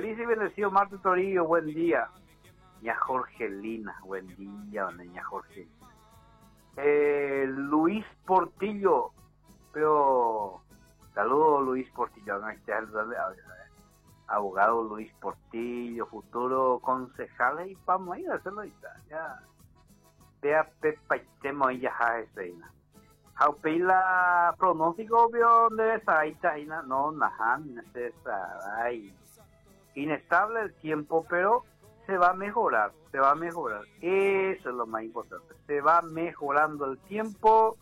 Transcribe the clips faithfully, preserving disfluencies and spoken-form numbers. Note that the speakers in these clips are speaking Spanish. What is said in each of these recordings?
Feliz y bendecido Martes Torillo, buen día. Ña Jorgelina, buen día, ña Jorgelina. Eh, Luis Portillo, pero saludos Luis Portillo, no este es el abogado Luis Portillo, futuro concejal y vamos a ir a hacerlo ahorita, ya. Vea Pepa y Temo y ya jaeseina. Jaupeila pronóstico vio de esa ahí no najan esa ay inestable el tiempo, pero se va a mejorar, se va a mejorar. Eso es lo más importante. Se va mejorando el tiempo.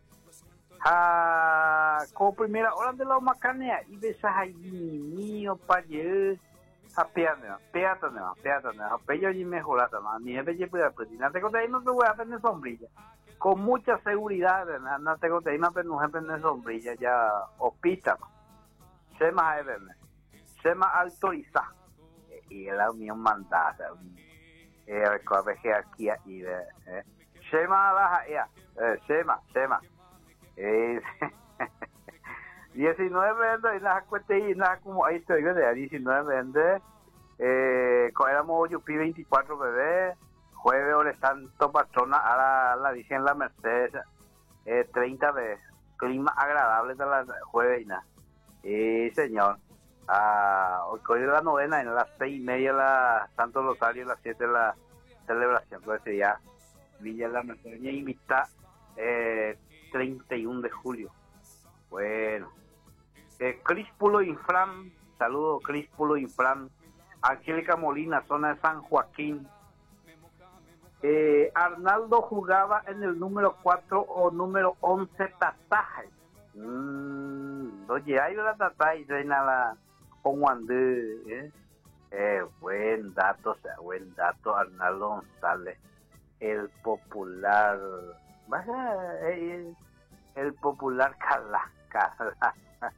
Ah, como primera hora de la macanea y besas ahí mío pa ye a peatana, peatana, peatana, a pello y mejorar también. Ni es bello puede pedir. No te conté, no te voy a tener sombrilla. Con mucha seguridad, no te conté, no te tener sombrilla ya opita. Se más es se más autoriza y el mío mandata. Eh, recuerda que aquí y de se más baja ya, se más, se más. Eh, diecinueve vende y nada cueste y nada como ahí estoy de diecinueve vende eh éramos Yupi veinticuatro bebé jueves hora santo patrona a la, la dicen la Mercedes eh, treinta de clima agradable de la jueves y nada y señor ah, hoy de la novena en las seis y media la Santo Rosario las siete la celebración pues ya Villa la Mercedes y invita eh treinta y uno de julio. Bueno. Eh, Críspulo Infran. Saludos, Críspulo Infran. Angélica Molina, zona de San Joaquín. Eh, Arnaldo jugaba en el número cuatro o número once Tataje. Mm, oye, hay una Tataje, reina la Onguandé. ¿eh? Eh, buen dato, o sea, buen dato, Arnaldo González. El popular. Baja, eh, el popular Cala, Cala.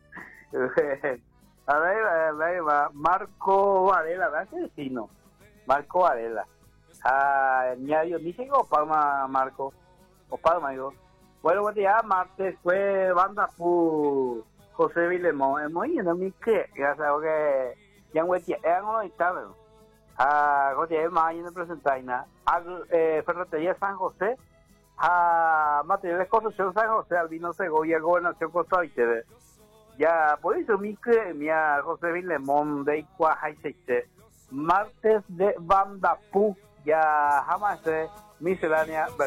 A ver, a ver, va Marco Varela, ¿verdad que sí, no? Marco Varela. Ah, añadió, ni siquiera Palma, Marco. O Palma, digo. Bueno, buen día, martes fue banda pu José Vilemón. Es muy bien, mi que, ya sabes que ya un día, ya no lo estaba. Ah, José, más allá de presentar, nada. Ferretería San José. A materiales de construcción San José, Albino Segovia, Gobernación Costa Rica. Ya, por eso mi que mi José Vilemón de Icuaja y Seite. Martes de Banda Pu, ya jamás miscelánea.